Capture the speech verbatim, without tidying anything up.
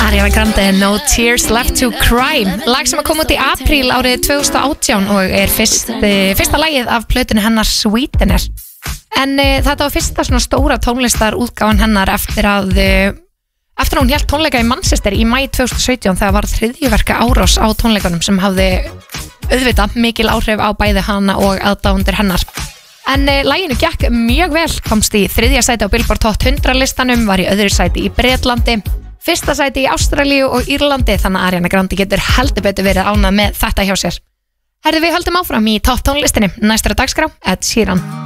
Ariana Grande, No Tears Left to Cry. Lag sem að koma út í apríl árið tvö þúsund og átján og er fyrst, fyrsta lagið af plötunni hennar Sweetener. En e, þetta var fyrsta svona stóra tónlistar útgáfan hennar eftir að e, eftir að hún hélt tónleika í Manchester í maí tvö þúsund og sautján þegar var þriðjuverka árás á tónleikunum sem hafði auðvitað mikil áhrif á bæði hana og aðdáendur hennar. En e, laginu gekk mjög vel, komst í þriðja sæti á Billboard Hot hundrað listanum, var í öðru sæti í Bretlandi, fyrsta sæti í Ástralíu og Írlandi, þannig að Ariana Grande getur heldur betur verið ánað með þetta hjá sér. Herðu, við höldum áfram í topp tónlistinni, næstur á dagskrá, Ed Sheeran.